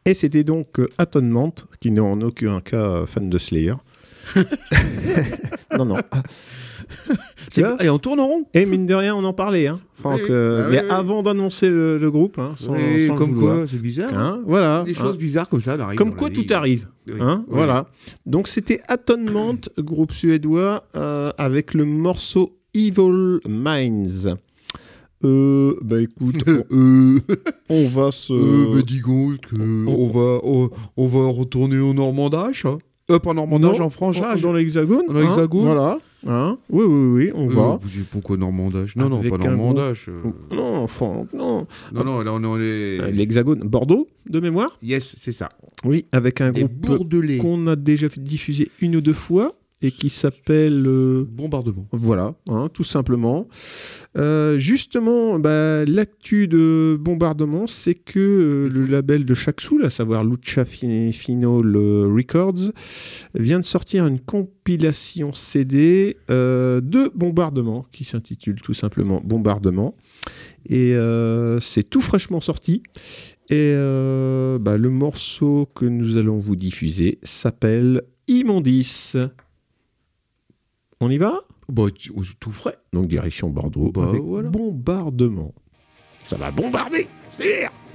Et c'était donc Atonement, qui n'est en aucun cas fan de Slayer. Non. Et on tourne en rond. Et mine de rien, on en parlait. Hein. Enfin, mais avant d'annoncer le groupe, hein, sans comme le quoi, c'est bizarre. hein, voilà. Des choses bizarres comme ça arrivent. Comme quoi, tout arrive. Hein, voilà. Donc, c'était Atonement, groupe suédois, avec le morceau Evil Minds. Écoute, on va se... dis donc, on va retourner au Normandage, hein. Pas Normandage, en franchise. Dans l'Hexagone. Dans l'Hexagone. Voilà. Hein, oui, on va. Pourquoi Normandage ? Non, Avec pas Normandage. Non, Franck, non. Non, là on est... L'Hexagone. Bordeaux, de mémoire ? Yes, c'est ça. Oui, avec un Des groupe Bordelais. qu'on a déjà diffusé une ou deux fois et qui s'appelle... Bombardement. Voilà, hein, tout simplement. Justement, l'actu de Bombardement, c'est que le label de Shaxoul, à savoir Lucha Final Records, vient de sortir une compilation CD de Bombardement, qui s'intitule tout simplement Bombardement. Et c'est tout fraîchement sorti. Et le morceau que nous allons vous diffuser s'appelle Immondice. On y va ? Tout frais. Donc direction Bordeaux, avec voilà. Bombardement. Ça va bombarder, c'est l'air.